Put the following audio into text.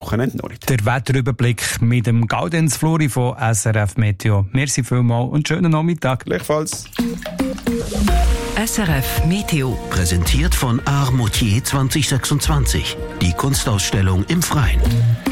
Wochenende noch nicht. Der Wetterüberblick mit dem Gaudenz Flori von SRF Meteo. Merci vielmals und schönen Nachmittag. Gleichfalls. SRF Meteo. Präsentiert von Art Moutier 2026. Die Kunstausstellung im Freien.